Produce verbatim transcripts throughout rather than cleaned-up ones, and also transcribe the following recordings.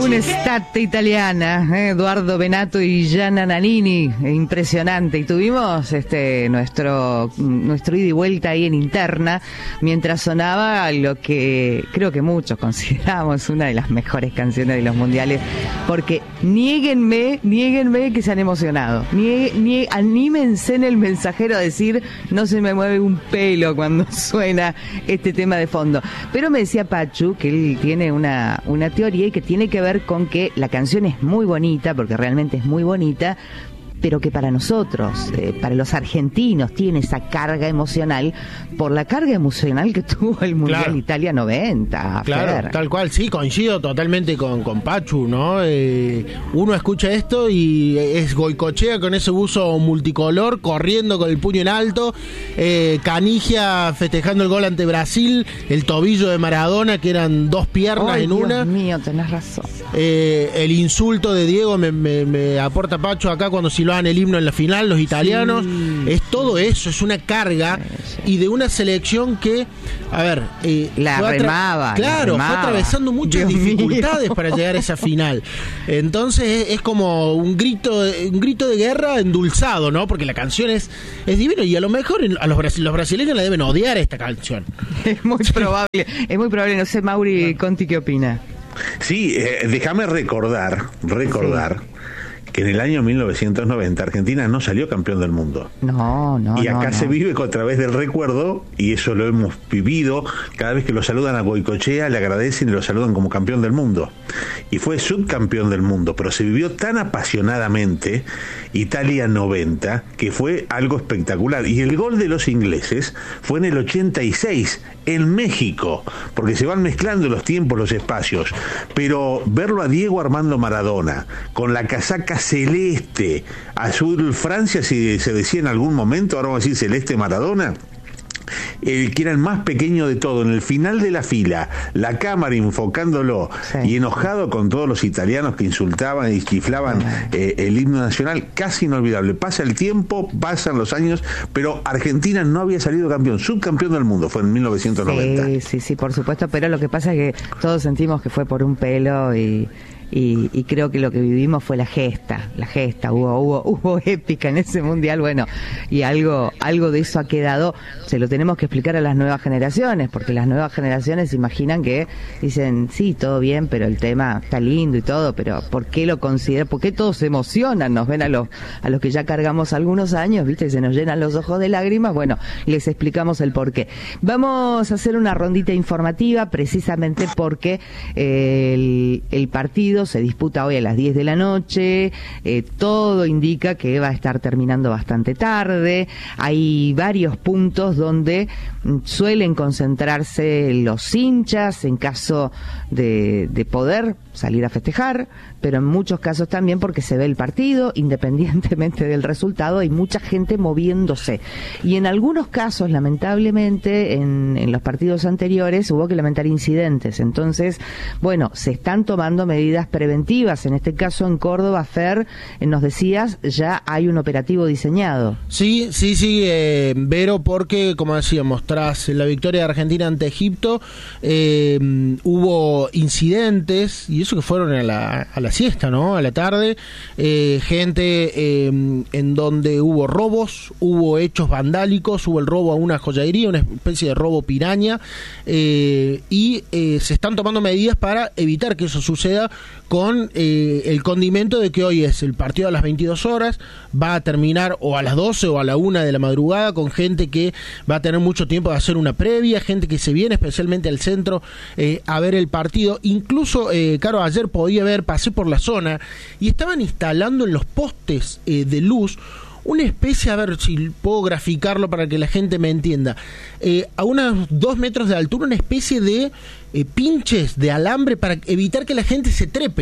Un'estate italiana, eh, Eduardo Benato y Gianna Nannini, impresionante. Y tuvimos este nuestro nuestro ida y vuelta ahí en interna, mientras sonaba lo que creo que muchos consideramos una de las mejores canciones de los mundiales, porque niéguenme, niéguenme que se han emocionado. Nie, nie, anímense en El Mensajero a decir, no se me mueve un pelo cuando suena este tema de fondo. Pero me decía Pachu que él tiene una, una teoría y que tiene que ver con que la canción es muy bonita, porque realmente es muy bonita, pero que para nosotros, eh, para los argentinos, tiene esa carga emocional por la carga emocional que tuvo el Mundial claro. Italia noventa. Claro, Fer. tal cual, sí, coincido totalmente con, con Pachu, ¿no? Eh, uno escucha esto y es Goicoechea con ese buzo multicolor, corriendo con el puño en alto, eh, Canigia festejando el gol ante Brasil, el tobillo de Maradona, que eran dos piernas Ay, en Dios una. Dios mío, tenés razón. Eh, el insulto de Diego me, me, me aporta Pacho acá cuando silbaban el himno en la final, los italianos. Sí. Es todo eso, es una carga sí, sí. y de una selección que, a ver, eh, la fue remaba, claro, la remaba. fue atravesando muchas Dios dificultades mío. Para llegar a esa final. Entonces es, es como un grito, un grito de guerra endulzado, ¿no? Porque la canción es, es divina y a lo mejor a los, brasile- los brasileños la deben odiar esta canción. Es muy probable, es muy probable. No sé, Mauri Conti, ¿qué opina? Sí, eh, déjame recordar, recordar sí. que en el año mil novecientos noventa Argentina no salió campeón del mundo. No, no, Y acá no, se no. vive a través del recuerdo, y eso lo hemos vivido. Cada vez que lo saludan a Goicoechea, le agradecen y lo saludan como campeón del mundo. Y fue subcampeón del mundo, pero se vivió tan apasionadamente Italia noventa, que fue algo espectacular. Y el gol de los ingleses fue en el ochenta y seis, en México, porque se van mezclando los tiempos, los espacios. Pero verlo a Diego Armando Maradona, con la casaca celeste, azul Francia, si se decía en algún momento, ahora vamos a decir celeste Maradona, el que era el más pequeño de todo, en el final de la fila, la cámara enfocándolo, sí. y enojado con todos los italianos que insultaban y chiflaban eh, el himno nacional, casi inolvidable. Pasa el tiempo, pasan los años, pero Argentina no había salido campeón, subcampeón del mundo, fue en mil novecientos noventa. Sí, sí, sí, por supuesto, pero lo que pasa es que todos sentimos que fue por un pelo y... Y, y creo que lo que vivimos fue la gesta, la gesta, hubo, hubo, hubo épica en ese mundial, bueno, y algo, algo de eso ha quedado. Se lo tenemos que explicar a las nuevas generaciones, porque las nuevas generaciones imaginan que dicen, sí, todo bien, pero el tema está lindo y todo, pero ¿por qué lo consideran? ¿Por qué todos se emocionan? Nos ven a los, a los que ya cargamos algunos años, viste, y se nos llenan los ojos de lágrimas. Bueno, les explicamos el por qué. Vamos a hacer una rondita informativa, precisamente porque eh, el, el partido se disputa hoy a las diez de la noche, eh, todo indica que va a estar terminando bastante tarde. Hay varios puntos donde mm, suelen concentrarse los hinchas en caso de, de poder salir a festejar, pero en muchos casos también porque se ve el partido, independientemente del resultado, hay mucha gente moviéndose. Y en algunos casos, lamentablemente, en, en los partidos anteriores hubo que lamentar incidentes. Entonces, bueno, se están tomando medidas preventivas. En este caso, en Córdoba, Fer, eh, nos decías, ya hay un operativo diseñado. Sí, sí, sí, eh, Vero, porque, como decíamos, tras la victoria de Argentina ante Egipto, eh, hubo incidentes, y eso que fueron a la, a la siesta, ¿no? A la tarde, eh, gente eh, en donde hubo robos, hubo hechos vandálicos, hubo el robo a una joyería, una especie de robo piraña, eh, y eh, se están tomando medidas para evitar que eso suceda, con eh, el condimento de que hoy es el partido a las veintidós horas, va a terminar o a las doce o a la una de la madrugada, con gente que va a tener mucho tiempo de hacer una previa, gente que se viene especialmente al centro eh, a ver el partido. Incluso, eh, Caro, ayer podía ver, pasé por la zona y estaban instalando en los postes eh, de luz una especie, a ver si puedo graficarlo para que la gente me entienda, eh, a unos dos metros de altura, una especie de eh, pinches de alambre para evitar que la gente se trepe.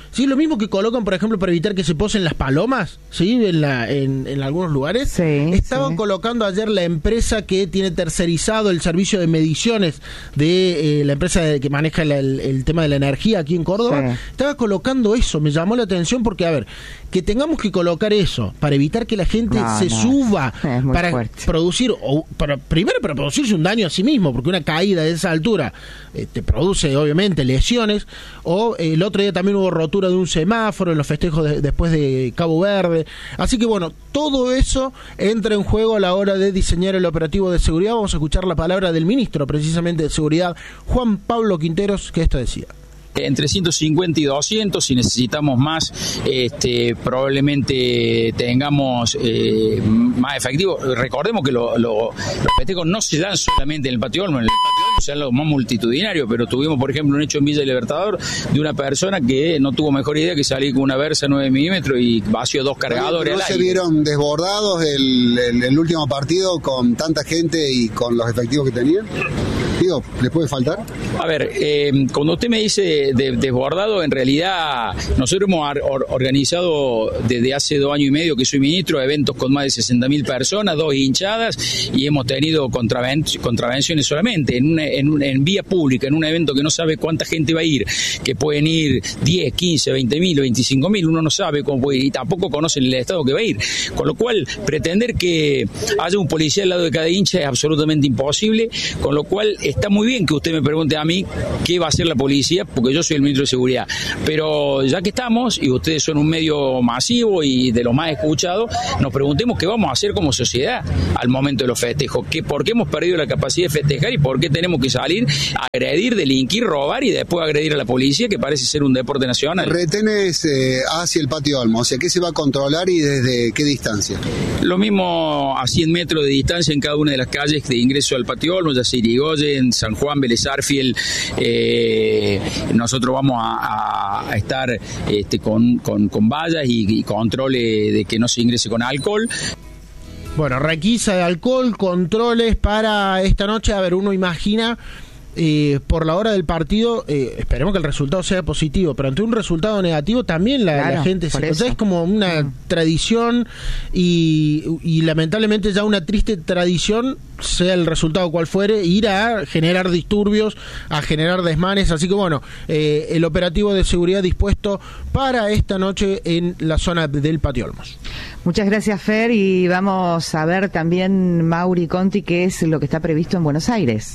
¿sí? Lo mismo que colocan, por ejemplo, para evitar que se posen las palomas, ¿sí? En, la, en, en algunos lugares. Sí, Estaban sí. colocando ayer la empresa que tiene tercerizado el servicio de mediciones de eh, la empresa de, que maneja la, el, el tema de la energía aquí en Córdoba. Sí. Estaba colocando eso, me llamó la atención porque, a ver, que tengamos que colocar eso para evitar que la gente no, se no, suba para fuerte. producir, o para, primero para producirse un daño a sí mismo, porque una caída de esa altura eh, te produce obviamente lesiones, o eh, el otro día también hubo rotura de un semáforo en los festejos de, después de Cabo Verde, así que bueno, todo eso entra en juego a la hora de diseñar el operativo de seguridad. Vamos a escuchar la palabra del ministro precisamente de Seguridad, Juan Pablo Quinteros, que esto decía. Entre ciento cincuenta y doscientos, si necesitamos más, este, probablemente tengamos eh, más efectivo. Recordemos que lo, lo, los festejos no se dan solamente en el Patio Olmo, en el Patio Olmo se dan los más multitudinarios, pero tuvimos, por ejemplo, un hecho en Villa Libertador de una persona que no tuvo mejor idea que salir con una Versa nueve milímetros y vació dos cargadores. ¿No al se aire. vieron desbordados el, el, el último partido con tanta gente y con los efectivos que tenían? Digo, ¿les puede faltar? A ver, eh, cuando usted me dice de, desbordado, en realidad nosotros hemos or, organizado desde hace dos años y medio que soy ministro eventos con más de sesenta mil personas, dos hinchadas, y hemos tenido contraven, contravenciones solamente en, una, en, una, en vía pública, en un evento que no sabe cuánta gente va a ir, que pueden ir diez, quince, veinte mil, veinticinco mil, uno no sabe cómo puede ir y tampoco conocen el estado que va a ir, con lo cual pretender que haya un policía al lado de cada hincha es absolutamente imposible, con lo cual está muy bien que usted me pregunte a mí qué va a hacer la policía, porque yo soy el ministro de Seguridad, pero ya que estamos y ustedes son un medio masivo y de los más escuchados, nos preguntemos qué vamos a hacer como sociedad al momento de los festejos, que por qué hemos perdido la capacidad de festejar y por qué tenemos que salir a agredir, delinquir, robar y después agredir a la policía, que parece ser un deporte nacional. Retenes eh, hacia el Patio Olmo, o sea, ¿qué se va a controlar y desde qué distancia? Lo mismo a cien metros de distancia en cada una de las calles de ingreso al Patio Olmo, ya sea Irigoyen, San Juan, Vélez Arfiel. Eh, nosotros vamos a, a estar este, con, con, con vallas y, y controles de que no se ingrese con alcohol. Bueno, requisa de alcohol, controles para esta noche. A ver, uno imagina eh, por la hora del partido, eh, esperemos que el resultado sea positivo, pero ante un resultado negativo también la, claro, la gente se... Entonces es como una mm. tradición y, y lamentablemente ya una triste tradición, sea el resultado cual fuere, ir a generar disturbios, a generar desmanes, así que bueno, eh, el operativo de seguridad dispuesto para esta noche en la zona del Patio Olmos. Muchas gracias, Fer, y vamos a ver también, Mauri Conti, qué es lo que está previsto en Buenos Aires.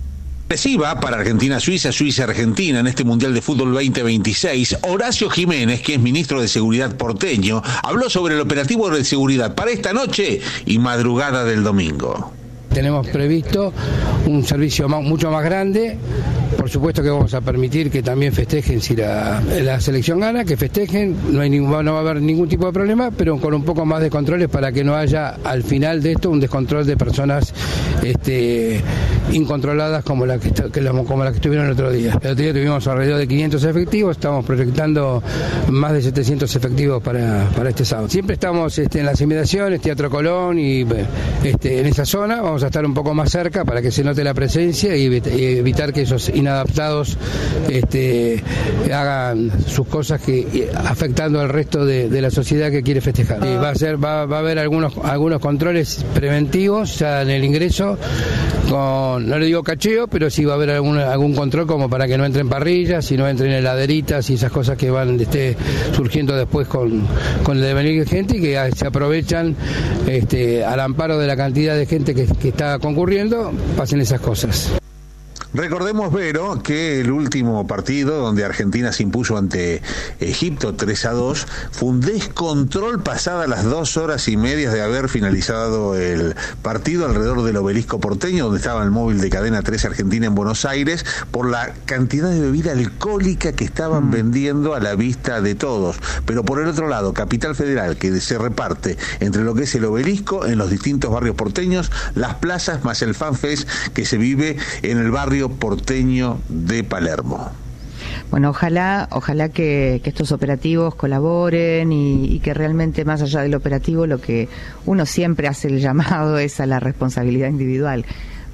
Reciba para Argentina-Suiza, Suiza-Argentina en este Mundial de Fútbol veinte veintiséis. Horacio Jiménez, que es ministro de Seguridad porteño, habló sobre el operativo de seguridad para esta noche y madrugada del domingo. Tenemos previsto un servicio más, mucho más grande. Por supuesto que vamos a permitir que también festejen si la, la selección gana, que festejen, no hay ningún, no va a haber ningún tipo de problema, pero con un poco más de controles para que no haya al final de esto un descontrol de personas este, incontroladas como la que, que como la que estuvieron el otro día. El otro día tuvimos alrededor de quinientos efectivos, estamos proyectando más de setecientos efectivos para, para este sábado. Siempre estamos este, en las inmediaciones, Teatro Colón y este, en esa zona, vamos a estar un poco más cerca para que se note la presencia y evitar que esos inadaptados este, hagan sus cosas que afectando al resto de, de la sociedad que quiere festejar. Y va a ser, va, va a haber algunos algunos controles preventivos ya en el ingreso, con, no le digo cacheo, pero sí va a haber algún, algún control como para que no entren parrillas y no entren heladeritas y esas cosas que van este, surgiendo después con, con el devenir de gente y que se aprovechan este, al amparo de la cantidad de gente que, que está concurriendo, pasen esas cosas. Recordemos, Vero, que el último partido donde Argentina se impuso ante Egipto tres a dos fue un descontrol pasada las dos horas y media de haber finalizado el partido alrededor del Obelisco porteño, donde estaba el móvil de Cadena tres Argentina en Buenos Aires, por la cantidad de bebida alcohólica que estaban mm. vendiendo a la vista de todos. Pero por el otro lado, Capital Federal, que se reparte entre lo que es el Obelisco en los distintos barrios porteños, las plazas más el FanFest que se vive en el barrio porteño de Palermo. Bueno, ojalá, ojalá que, que estos operativos colaboren y, y que realmente más allá del operativo lo que uno siempre hace el llamado es a la responsabilidad individual.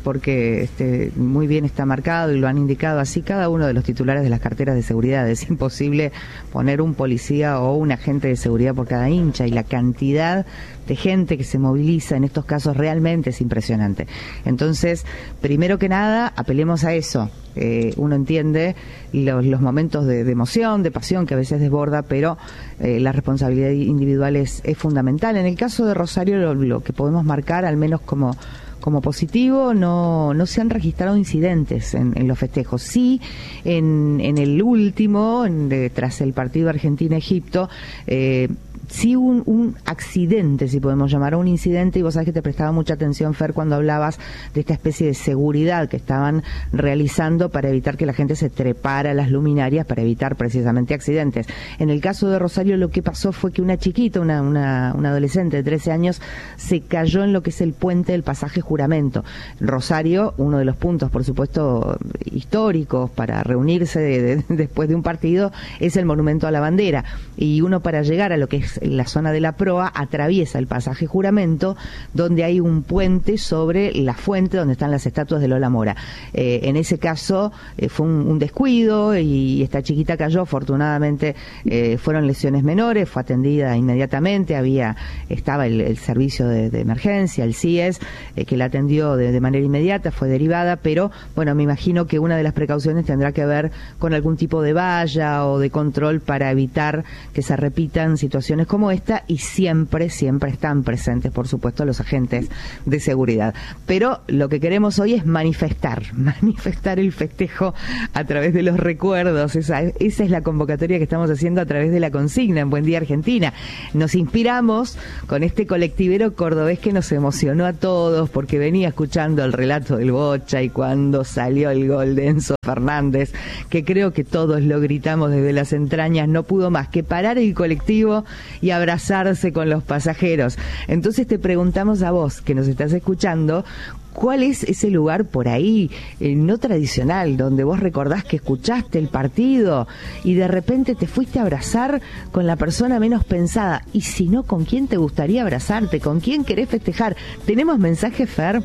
porque este, muy bien está marcado y lo han indicado así cada uno de los titulares de las carteras de seguridad. Es imposible poner un policía o un agente de seguridad por cada hincha, y la cantidad de gente que se moviliza en estos casos realmente es impresionante. Entonces, primero que nada, apelemos a eso. Eh, uno entiende los, los momentos de, de emoción, de pasión que a veces desborda, pero eh, la responsabilidad individual es, es fundamental. En el caso de Rosario, lo, lo que podemos marcar, al menos como como positivo, no no se han registrado incidentes en, en los festejos. Sí, en, en el último, en, de, tras el partido Argentina-Egipto, eh, sí un, un accidente, si podemos llamar, un incidente, y vos sabés que te prestaba mucha atención, Fer, cuando hablabas de esta especie de seguridad que estaban realizando para evitar que la gente se trepara a las luminarias, para evitar precisamente accidentes. En el caso de Rosario, lo que pasó fue que una chiquita, una, una, una adolescente de trece años, se cayó en lo que es el puente del pasaje Juramento. Rosario, uno de los puntos, por supuesto, históricos para reunirse de, de, después de un partido, es el Monumento a la Bandera, y uno, para llegar a lo que es la zona de la proa, atraviesa el pasaje Juramento, donde hay un puente sobre la fuente donde están las estatuas de Lola Mora. Eh, en ese caso eh, fue un, un descuido, y esta chiquita cayó. Afortunadamente eh, fueron lesiones menores, fue atendida inmediatamente, había estaba el, el servicio de, de emergencia, el C I E S, eh, que la atendió de, de manera inmediata, fue derivada, pero bueno, me imagino que una de las precauciones tendrá que ver con algún tipo de valla o de control para evitar que se repitan situaciones como esta, y siempre, siempre están presentes, por supuesto, los agentes de seguridad. Pero lo que queremos hoy es manifestar, manifestar el festejo a través de los recuerdos. Esa, esa es la convocatoria que estamos haciendo a través de la consigna en Buen Día Argentina. Nos inspiramos con este colectivero cordobés que nos emocionó a todos, porque venía escuchando el relato del Bocha, y cuando salió el gol de Enzo Fernández, que creo que todos lo gritamos desde las entrañas, no pudo más que parar el colectivo y abrazarse con los pasajeros. Entonces te preguntamos a vos, que nos estás escuchando, ¿cuál es ese lugar por ahí, eh, no tradicional, donde vos recordás que escuchaste el partido y de repente te fuiste a abrazar con la persona menos pensada? Y si no, ¿con quién te gustaría abrazarte? ¿Con quién querés festejar? ¿Tenemos mensajes, Fer?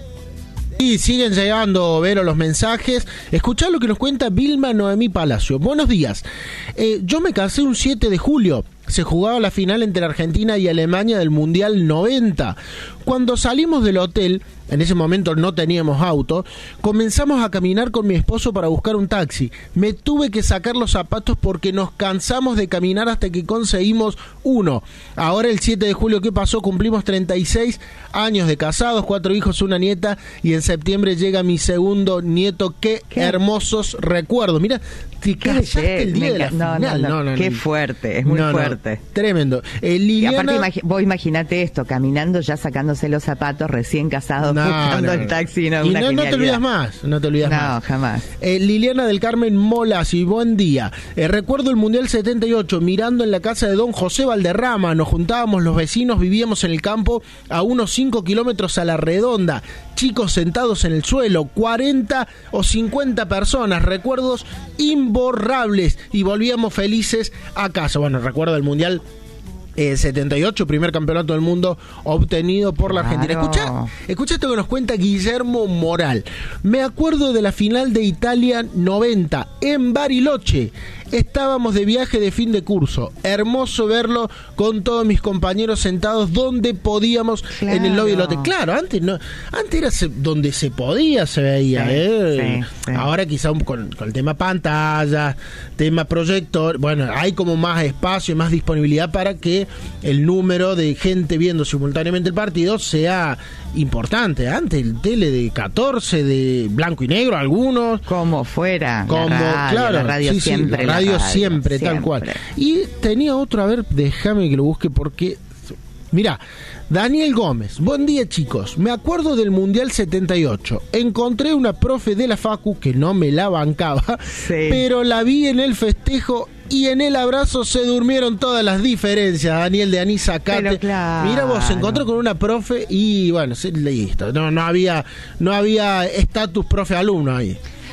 Y siguen llegando, Vero, los mensajes. Escuchá lo que nos cuenta Vilma Noemí Palacio. Buenos días. Eh, yo me casé un siete de julio. Se jugaba la final entre Argentina y Alemania del Mundial noventa. Cuando salimos del hotel, en ese momento no teníamos auto, comenzamos a caminar con mi esposo para buscar un taxi. Me tuve que sacar los zapatos porque nos cansamos de caminar hasta que conseguimos uno. Ahora el siete de julio, ¿qué pasó? Cumplimos treinta y seis años de casados, cuatro hijos, una nieta, y en septiembre llega mi segundo nieto. Qué, ¿Qué? hermosos recuerdos. Mira, te callaste el día de la no, final. No, no, no, no, qué no. fuerte, es muy no, fuerte. No, tremendo. Eh, Liliana... Y aparte, imagi- vos imaginate esto, caminando ya sacándose los zapatos, recién casados, no, buscando no, el taxi. No, y una no, no te olvidas más, no te olvidas no, más. No, jamás. Eh, Liliana del Carmen Molas, y buen día. Eh, recuerdo el Mundial setenta y ocho, mirando en la casa de don José Valderrama, nos juntábamos los vecinos, vivíamos en el campo a unos cinco kilómetros a la redonda, chicos sentados en el suelo, cuarenta o cincuenta personas, recuerdos imborrables, y volvíamos felices a casa. Bueno, recuerdo el Mundial Eh, setenta y ocho, primer campeonato del mundo obtenido por la claro. Argentina. Escucha, escucha esto que nos cuenta Guillermo Moral. Me acuerdo de la final de Italia noventa en Bariloche. Estábamos de viaje de fin de curso. Hermoso verlo con todos mis compañeros sentados donde podíamos, claro, en el lobby del hotel. Claro, antes no, antes era se, donde se podía, se veía. Sí, ¿eh? sí, sí. Ahora quizá con, con el tema pantalla, tema proyector, bueno, hay como más espacio y más disponibilidad para que el número de gente viendo simultáneamente el partido sea importante. Antes el tele de catorce, de blanco y negro, algunos. Como fuera. Como, la radio, claro, la radio sí, siempre. Sí, la radio, la radio siempre, siempre, tal cual. Y tenía otro, a ver, déjame que lo busque porque... Mirá, Daniel Gómez, buen día chicos, me acuerdo del Mundial setenta y ocho, encontré una profe de la Facu que no me la bancaba, sí, pero la vi en el festejo y en el abrazo se durmieron todas las diferencias. Daniel de Anisacate, claro, mira vos, se encontró con una profe y bueno, listo, no, no había no había estatus profe-alumno ahí.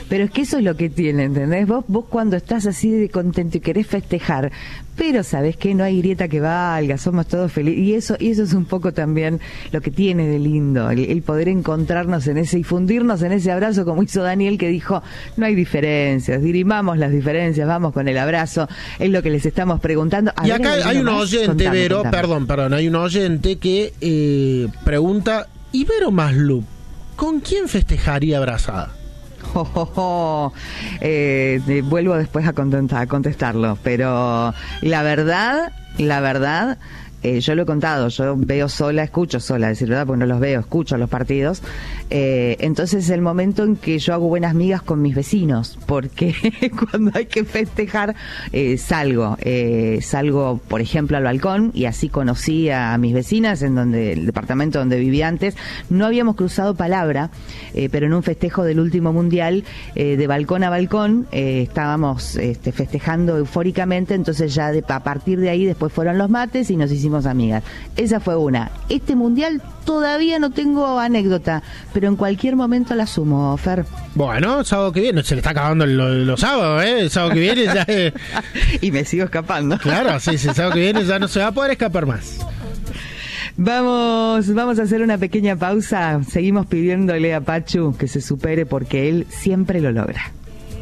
pero es que eso es lo que tiene, ¿entendés? Vos, vos cuando estás así de contento y querés festejar, pero sabés que no hay grieta que valga, somos todos felices, y eso, y eso es un poco también lo que tiene de lindo, el, el poder encontrarnos en ese y fundirnos en ese abrazo, como hizo Daniel, que dijo, no hay diferencias, dirimamos las diferencias, vamos con el abrazo, es lo que les estamos preguntando. A y ver, acá hay, hay un más. oyente, Contame, Vero, contame. perdón, perdón, hay un oyente que eh, pregunta, ¿y Vero Maslup, con quién festejaría abrazada? Oh, oh, oh. Eh, eh, vuelvo después a contestar, a contestarlo, pero la verdad, la verdad, eh, yo lo he contado, yo veo sola, escucho sola, decir verdad, porque no los veo, escucho los partidos, eh, entonces es el momento en que yo hago buenas migas con mis vecinos, porque cuando hay que festejar, eh, salgo, eh, salgo, por ejemplo, al balcón, y así conocí a mis vecinas, en donde el departamento donde vivía antes, no habíamos cruzado palabra, eh, pero en un festejo del último mundial, eh, de balcón a balcón, eh, estábamos este, festejando eufóricamente, entonces ya de, a partir de ahí después fueron los mates y nos hicimos amigas. Esa fue una. Este mundial todavía no tengo anécdota, pero en cualquier momento la sumo, Fer. Bueno, sábado que viene, se le está acabando los lo sábados, ¿eh? El sábado que viene ya... Eh... y me sigo escapando. Claro, sí, sí, el sábado que viene ya no se va a poder escapar más. Vamos, vamos a hacer una pequeña pausa. Seguimos pidiéndole a Pachu que se supere porque él siempre lo logra.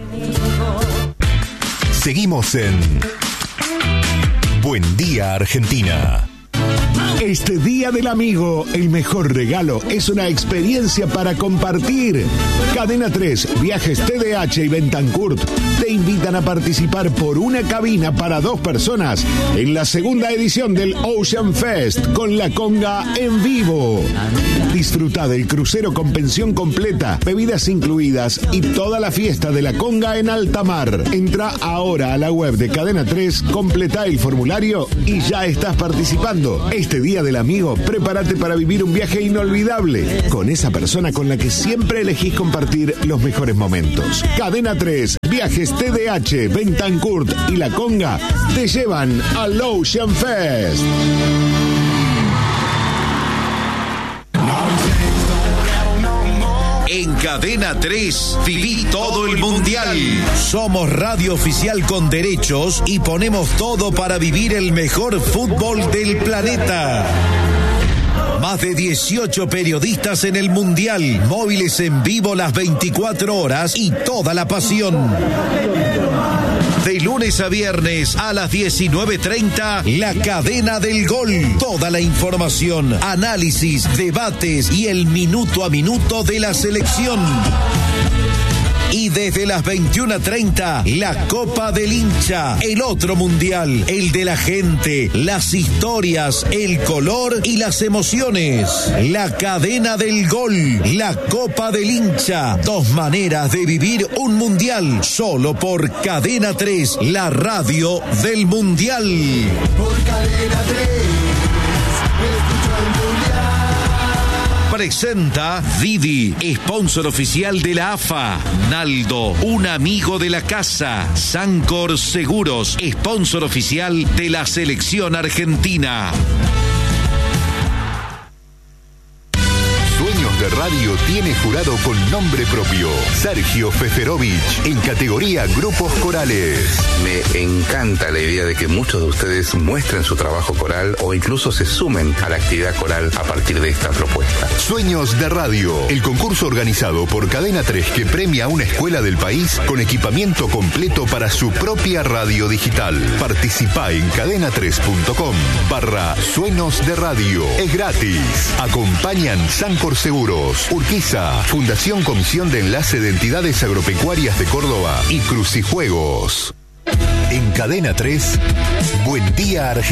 Seguimos en Buen Día Argentina. Este Día del Amigo, el mejor regalo es una experiencia para compartir. Cadena tres, Viajes T D H y Bentancurt te invitan a participar por una cabina para dos personas en la segunda edición del Ocean Fest con La Conga en vivo. Disfruta del crucero con pensión completa, bebidas incluidas y toda la fiesta de La Conga en alta mar. Entra ahora a la web de Cadena tres, completa el formulario y ya estás participando. Este Día del Amigo, prepárate para vivir un viaje inolvidable con esa persona con la que siempre elegís compartir los mejores momentos. Cadena tres, Viajes T D H, Bentancurt y La Conga te llevan al Ocean Fest. En Cadena tres, viví todo el mundial. Somos radio oficial con derechos y ponemos todo para vivir el mejor fútbol del planeta. Más de dieciocho periodistas en el mundial, móviles en vivo las veinticuatro horas y toda la pasión. De lunes a viernes a las diecinueve treinta, La Cadena del Gol. Toda la información, análisis, debates y el minuto a minuto de la selección. Y desde las veintiuna treinta, la Copa del Hincha, el otro mundial, el de la gente, las historias, el color y las emociones. La Cadena del Gol, la Copa del Hincha, dos maneras de vivir un mundial, solo por Cadena tres, la radio del mundial. Por Cadena tres, escucho el mundial. Presenta Didi, sponsor oficial de la A F A. Naldo, un amigo de la casa. Sancor Seguros, sponsor oficial de la selección argentina. Sueños de Radio tiene jurado con nombre propio, Sergio Feferovich, en categoría Grupos Corales. Me encanta la idea de que muchos de ustedes muestren su trabajo coral o incluso se sumen a la actividad coral a partir de esta propuesta. Sueños de Radio, el concurso organizado por Cadena tres que premia a una escuela del país con equipamiento completo para su propia radio digital. Participa en cadena tres punto com barra Sueños de Radio. Es gratis. Acompañan Sancor Seguros, Urquiza, Fundación Comisión de Enlace de Entidades Agropecuarias de Córdoba y Crucijuegos. En Cadena tres, Buen Día Argentina.